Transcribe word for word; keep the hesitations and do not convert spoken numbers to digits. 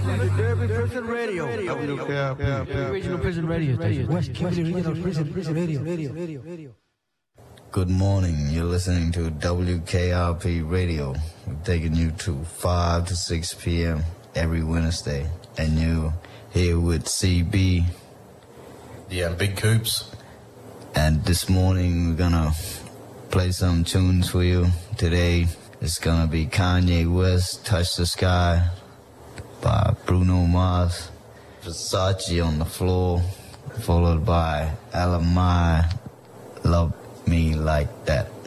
Derby Prison Radio. W K R P. Regional Prison Radio Station. West Kimberley Regional Prison Prison Radio. Radio. Radio. Good morning. You're listening to W K R P Radio. We're taking you to five to six p.m. every Wednesday. And you're here with C B. Yeah, Big Coops. And this morning we're gonna play some tunes for you. Today it's gonna be Kanye West, Touch the Sky by Bruno Mars, Versace on the Floor, followed by Alamai, Love Me Like That.